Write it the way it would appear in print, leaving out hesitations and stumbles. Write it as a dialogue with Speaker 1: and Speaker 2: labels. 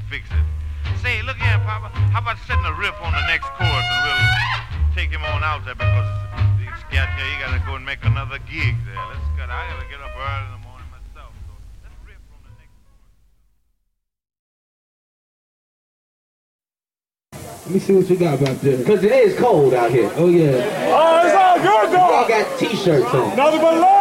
Speaker 1: fix it. Say, look here, Papa. How about setting a riff on the next chorus and we'll take him on out there because he's got here. He gotta go and make another gig there. Let's go. I gotta get up early in the morning myself. So let's riff on the next chorus.
Speaker 2: Let me see what you got back there. Because it is cold out here. Oh, yeah.
Speaker 3: Oh, it's all good, though.
Speaker 2: Y'all got t-shirts on.
Speaker 3: Nothing but love.